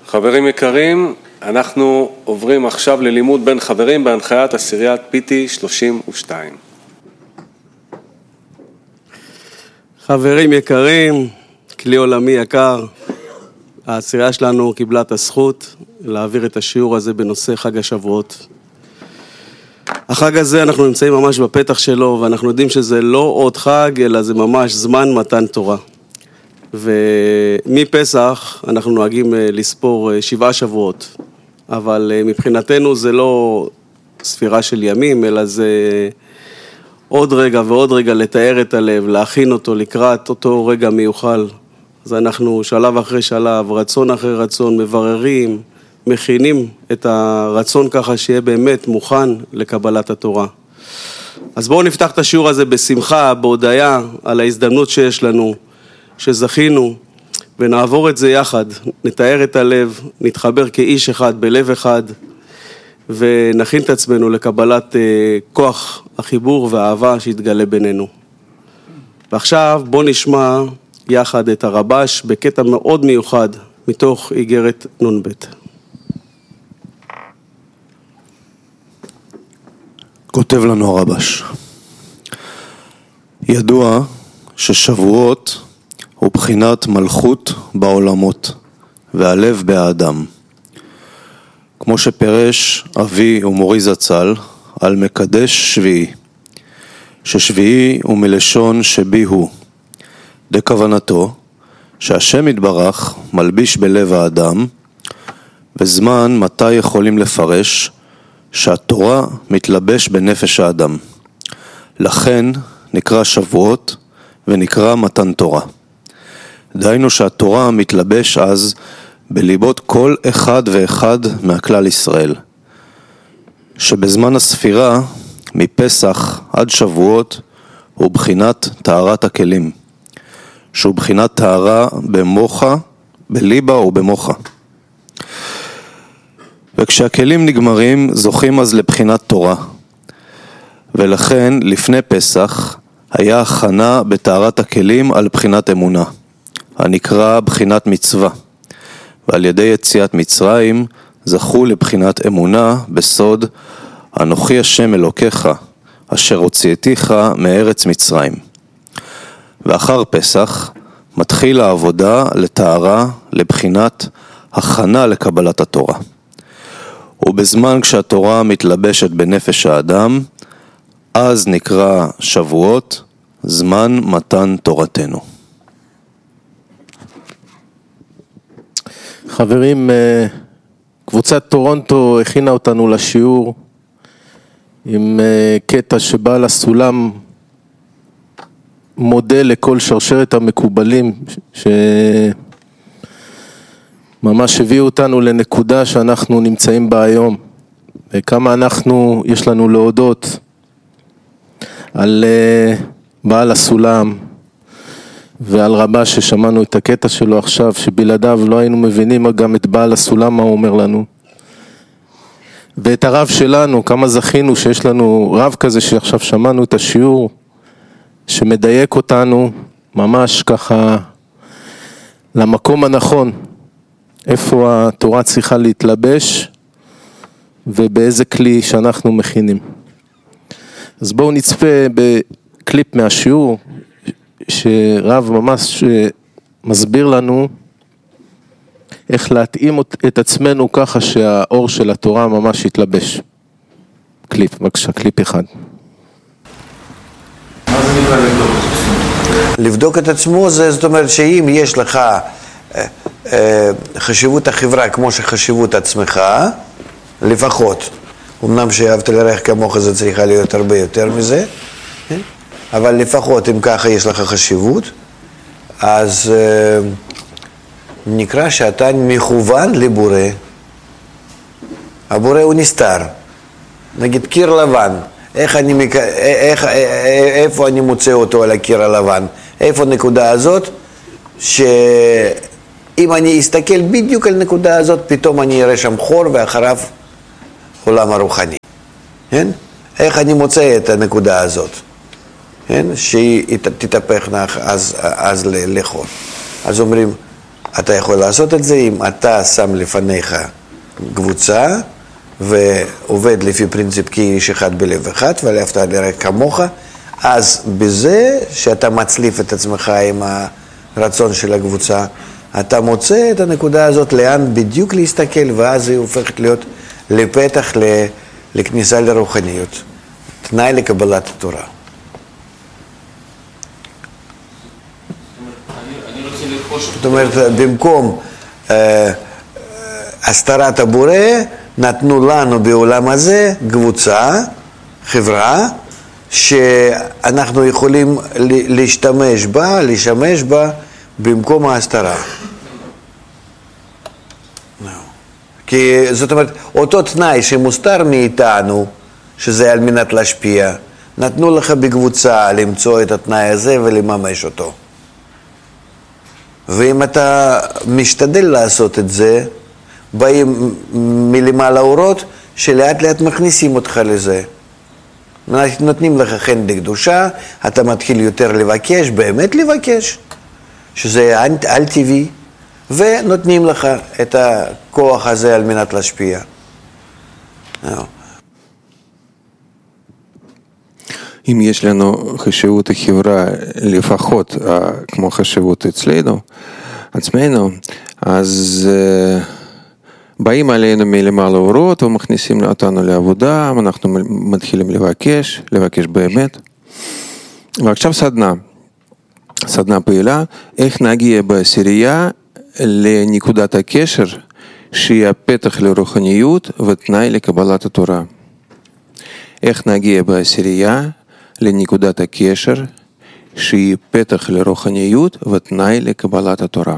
חברים יקרים, אנחנו עוברים עכשיו ללימוד בין חברים בהנחיית עשיריית פיטי 32. חברים יקרים, כלי עולמי יקר, העשירייה שלנו קיבלה את הזכות להעביר את השיעור הזה בנושא חג השבועות. החג הזה אנחנו נמצאים ממש בפתח שלו, ואנחנו יודעים שזה לא עוד חג, אלא זה ממש זמן מתן תורה. ומפסח אנחנו נוהגים לספור 7 שבועות, אבל מבחינתנו זה לא ספירה של ימים, אלא זה עוד רגע ועוד רגע לתאר את הלב, להכין אותו לקראת אותו רגע מיוחל. אז אנחנו שלב אחרי שלב, רצון אחרי רצון, מבררים, מכינים את הרצון ככה שיהיה באמת מוכן לקבלת התורה. אז בואו נפתח את השיעור הזה בשמחה, בהודיה על ההזדמנות שיש לנו, שזכינו, ונעבור את זה יחד, נתאר את הלב, נתחבר כאיש אחד, בלב אחד, ונכין את עצמנו לקבלת כוח החיבור והאהבה שיתגלה בינינו. ועכשיו בואו נשמע יחד את הרבש בקטע מאוד מיוחד מתוך איגרת נ"ב. כותב לנו הרבש: ידוע ששבועות הוא בחינת מלכות בעולמות והלב באדם, כמו שפרש אבי ומורי זצ"ל על מקדש שביעי, ששביעי הוא מלשון שבי הוא, דכוונתו שהשם יתברך מלביש בלב האדם, בזמן מתי יכולים לפרש שהתורה מתלבש בנפש האדם. לכן נקרא שבועות ונקרא מתן תורה. דהיינו שהתורה מתלבש אז בליבות כל אחד ואחד מהכלל ישראל, שבזמן הספירה מפסח עד שבועות הוא בחינת טהרת הכלים, שהוא בחינת טהרה במוחה, בליבה ובמוחה. וכשהכלים נגמרים זוכים אז לבחינת תורה, ולכן לפני פסח היה הכנה בטהרת הכלים על בחינת אמונה, הנקרא בחינת מצווה, ועל ידי יציאת מצרים זכו לבחינת אמונה בסוד אנוכי השם אלוקיך אשר הוצאתיך מארץ מצרים. ואחר פסח מתחיל העבודה לטהרה לבחינת הכנה לקבלת התורה. ובזמן כשהתורה מתלבשת בנפש האדם, אז נקרא שבועות, זמן מתן תורתנו. חברים, קבוצת טורונטו הכינה אותנו לשיעור עם קטע שבעל הסולם מודל לכל שרשרת המקובלים שממש הביאו אותנו לנקודה שאנחנו נמצאים בה היום, וכמה יש לנו להודות על בעל הסולם ועל רבש ששמענו את הקטע שלו עכשיו, שבלעדיו לא היינו מבינים גם את בעל הסולם מה הוא אומר לנו, ואת הרב שלנו, כמה זכינו שיש לנו רב כזה שעכשיו שמענו את השיעור שמדייק אותנו ממש ככה למקום הנכון, איפה התורה צריכה להתלבש ובאיזה כלי שאנחנו מכינים. אז בואו נצפה בקליפ מהשיעור שרב ממש מסביר לנו איך להתאים את עצמנו ככה שהאור של התורה ממש יתלבש. קליפ, בבקשה, קליפ אחד. מה זה נקרא לבדוק את עצמו? לבדוק את עצמו זה, זאת אומרת שאם יש לך חשיבות החברה כמו שחשיבות עצמך, לפחות, אמנם שאהבת לרעך כמוך זה צריכה להיות הרבה יותר מזה, אבל לפחות אם ככה יש לך חשיבות, אז נקרא שאתה מכוון לבורא. הבורא הוא נסתר. נגיד קיר לבן, איפה אני מוצא אותו על הקיר הלבן? איפה הנקודה הזאת? שאם אני אסתכל בדיוק על הנקודה הזאת, פתאום אני אראה שם חור ואחריו עולם הרוחני. כן? איך אני מוצא את הנקודה הזאת? כן? שהיא תתהפך אז לחור. אז אומרים, אתה יכול לעשות את זה אם אתה שם לפניך קבוצה ועובד לפי פרינציפ כי איש אחד בלב אחד ואהבת לרעך כמוך, אז בזה שאתה מצליף את עצמך עם הרצון של הקבוצה, אתה מוצא את הנקודה הזאת לאן בדיוק להסתכל, ואז היא הופכת להיות לפתח לכניסה לרוחניות, תנאי לקבלת התורה. זאת אומרת, במקום הסתרת הבורא, נתנו לנו בעולם הזה קבוצה, חברה, שאנחנו יכולים לשמש בה במקום ההסתרה. כי זאת אומרת, אותו תנאי שמוסתר מאיתנו, שזה על מנת להשפיע, נתנו לך בקבוצה למצוא את התנאי הזה ולממש אותו. ואם אתה משתדל לעשות את זה, באים מלמעלה אורות שלאט לאט מכניסים אותך לזה. נותנים לך חן לקדושה, אתה מתחיל יותר לבקש, באמת לבקש, שזה על טבעי, ונותנים לך את הכוח הזה על מנת להשפיע. אם יש לנו חשיבות החברה לפחות כמו חשיבות אצלנו, עצמנו, אז באים עלינו מלמעלה אורות ומכניסים אותנו לעבודה, אנחנו מתחילים לבקש באמת. ועכשיו סדנה פעילה, איך נגיע בעשירייה לנקודת הקשר שהיא הפתח לרוחניות ותנאי לקבלת התורה. איך נגיע בעשירייה לנקודת הקשר שהיא פתח לרוחניות ותנאי לקבלת התורה.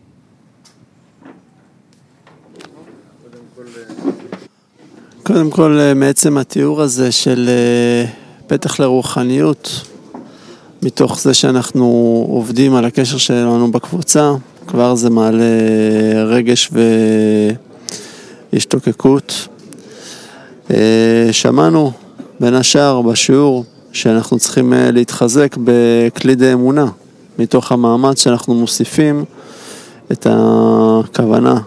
קודם כל, מעצם התיאור הזה של פתח לרוחניות, מתוך זה שאנחנו עובדים על הקשר שלנו בקבוצה, כבר זה מעלה רגש והשתוקקות. שמענו בין השאר בשיעור שאנחנו צריכים להתחזק בכלי די אמונה, מתוך המאמץ שאנחנו מוסיפים את הכוונה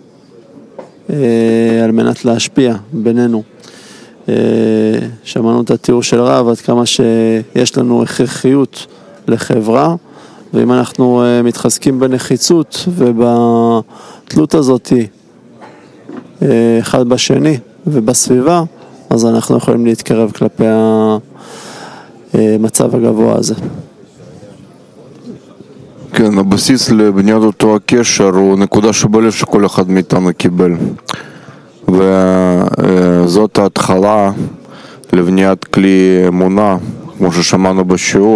על מנת להשפיע בינינו. שמענו את התיאור של רב עד כמה שיש לנו הכרחיות לחברה, ואם אנחנו מתחזקים בנחיצות ובתלות הזאת אחד בשני ובסביבה, אז אנחנו יכולים להתקרב כלפי המצב הגבוה הזה. כן, הבסיס לבניית אותו הקשר הוא נקודה שבלב שכל אחד מאיתנו קיבל. וזאת ההתחלה לבניית כלי אמונה, כמו ששמענו בשיעור,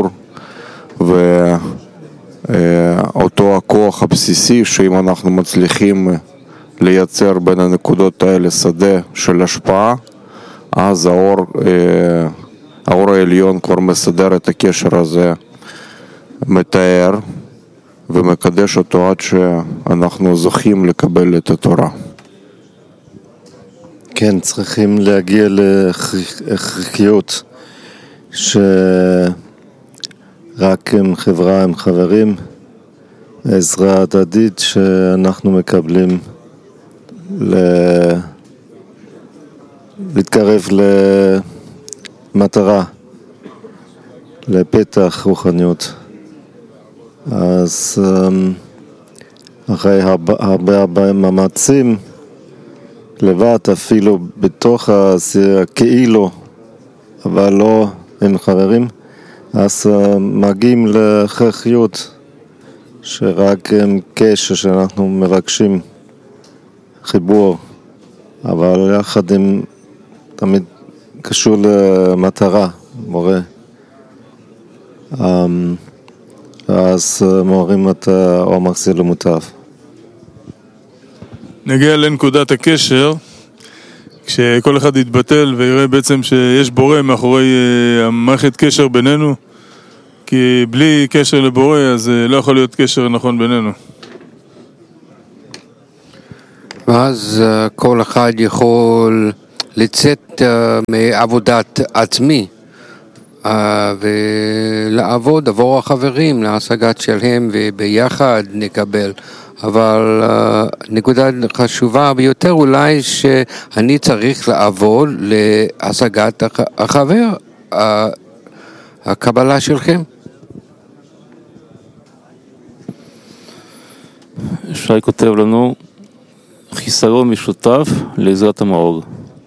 ואותו הכוח הבסיסי שאם אנחנו מצליחים לייצר בין הנקודות האלה שדה של השפעה, אז האור העליון כבר מסדר את הקשר הזה, מתאר ומקדש אותו עד שאנחנו זוכים לקבל את התורה. כן, צריכים להגיע להכרחיות שרק עם חברה, עם חברים, עזרה הדדית שאנחנו מקבלים להתקרב למטרה, לפתח רוחניות. אז אחרי הרבה מאמצים לבד, אפילו בתוך כאילו, אבל לא עם חברים, אז מגיעים להכרחיות שרק עם קשר שאנחנו מבקשים חיבור, אבל יחד עם תמיד קשור למטרה, מורה. אז מורים את העומק זה למוטב. נגיע לנקודת הקשר, כשכל אחד יתבטל ויראה בעצם שיש בורא מאחורי המערכת קשר בינינו, כי בלי קשר לבורא אז לא יכול להיות קשר נכון בינינו. ואז כל אחד יכול לצאת מעבודת עצמי ולעבוד עבור החברים להשגת שלהם, וביחד נקבל אבל נקודה חשובה ביותר אולי שאני צריך לעבוד להשגת החבר, הקבלה שלכם. שי כותב לנו, חיסרון משותף לעזרת המאור.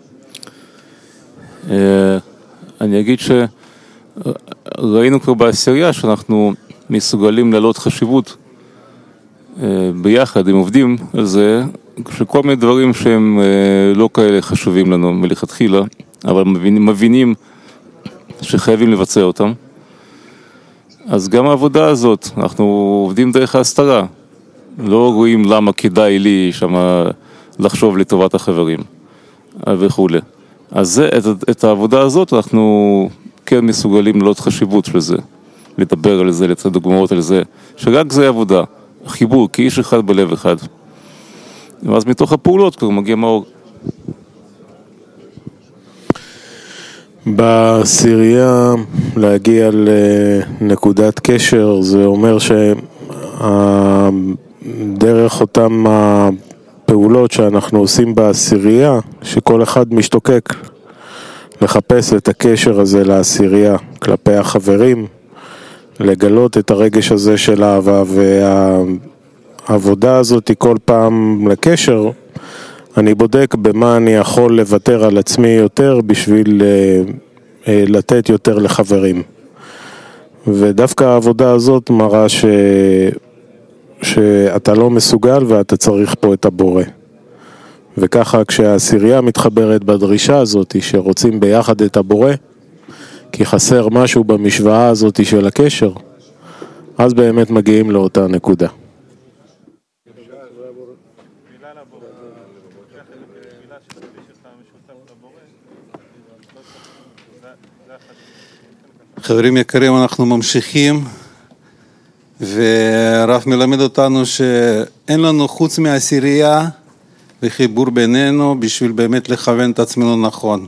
אני אגיד שראינו כבר בעשירייה שאנחנו מסוגלים להעלות חשיבות ביחד, הם עובדים על זה, שכל מיני דברים שהם לא כאלה חשובים לנו מלכתחילה, אבל מבינים שחייבים לבצע אותם. אז גם העבודה הזאת, אנחנו עובדים דרך ההסתרה. לא רואים למה כדאי לי שמה לחשוב לטובת החברים וכו'. אז את העבודה הזאת אנחנו כן מסוגלים לעלות חשיבות של זה, לדבר על זה, לתת דוגמאות על זה, שרק זה עבודה, חיבור, כאיש אחד בלב אחד. ואז מתוך הפעולות כבר מגיע מאור. בעשירייה להגיע לנקודת קשר, זה אומר דרך אותם הפעולות שאנחנו עושים בעשירייה, שכל אחד משתוקק לחפש את הקשר הזה לעשירייה כלפי החברים, לגלות את הרגש הזה של אהבה, והעבודה הזאת היא כל פעם לקשר. אני בודק במה אני יכול לוותר על עצמי יותר בשביל לתת יותר לחברים. ודווקא העבודה הזאת מראה שאתה לא מסוגל ואתה צריך פה את הבורא. וככה כשהעשירייה מתחברת בדרישה הזאת שרוצים ביחד את הבורא, כי חסר משהו במשוואה הזאת של הקשר, אז באמת מגיעים לאותה נקודה. חברים יקרים, אנחנו ממשיכים, והרב מלמד אותנו שאין לנו חוץ מהעשירייה וחיבור בינינו בשביל באמת לכוון את עצמנו נכון.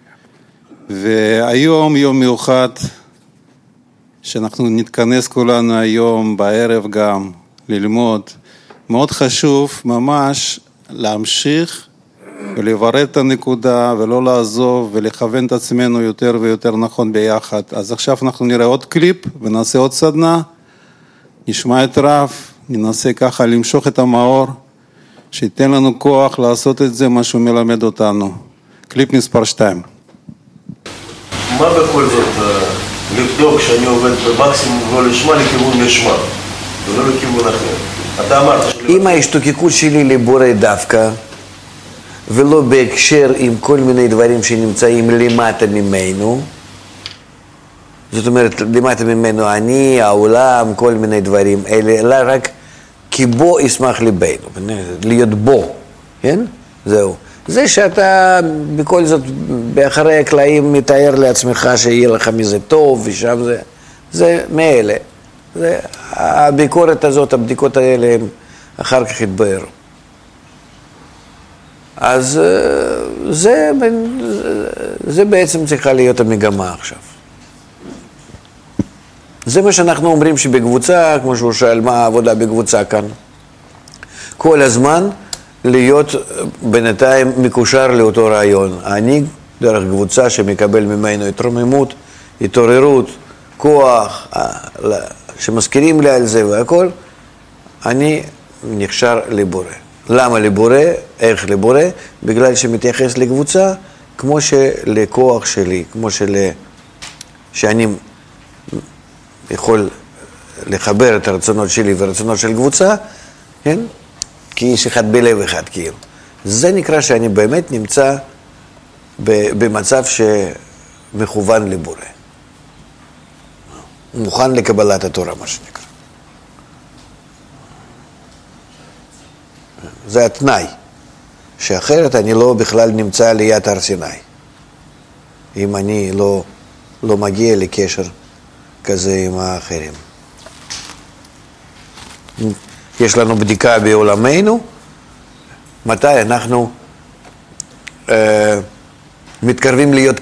והיום יום מיוחד שאנחנו נתכנס כולנו היום בערב גם ללמוד. מאוד חשוב ממש להמשיך ולברר את הנקודה ולא לעזוב ולכוון את עצמנו יותר ויותר נכון ביחד. אז עכשיו אנחנו נראה עוד קליפ ונעשה עוד סדנה, נשמע את רב, ננסה ככה למשוך את המאור, שייתן לנו כוח לעשות את זה מה שהוא מלמד אותנו. קליפ מספר 2. מה בכל זאת לבדוק שאני עובד במקסימום לא לשמה לכיוון נשמה ולא לכיוון אחר? אתה אמרת אם ההשתוקקות שלי לבורא דווקא ולא בהקשר עם כל מיני דברים שנמצאים למטה ממנו, זאת אומרת למטה ממנו אני, העולם, כל מיני דברים אלה, אלא רק כי בו ישמח ליבנו, להיות בו, כן? זהו. זה שאתה בכל זאת באחרי הקלעים מתאר לעצמך שיהיה לך מזה טוב ושם זה מאלה. הביקורת הזאת, הבדיקות האלה הם אחר כך התבהרו. אז זה בעצם צריכה להיות המגמה עכשיו. זה מה שאנחנו אומרים שבקבוצה, כמו שהוא שאל מה העבודה בקבוצה כאן, כל הזמן להיות בינתיים מקושר לאותו רעיון. אני דרך קבוצה שמקבל ממנו התרוממות, התעוררות, כוח, שמזכירים לי על זה והכל, אני נקשר לבורא. למה לבורא? איך לבורא? בגלל שמתייחס לקבוצה כמו שלכוח שלי, כמו שאני יכול לחבר את הרצונות שלי ורצונות של קבוצה, כן? כאיש אחד בלב אחד כאילו. זה נקרא שאני באמת נמצא במצב שמכוון לבורא. מוכן לקבלת התורה, מה שנקרא. זה התנאי, שאחרת אני לא בכלל נמצא ליד הר סיני. אם אני לא מגיע לקשר כזה עם האחרים. יש לנו בדיקה בעולמנו, מתי אנחנו מתקרבים להיות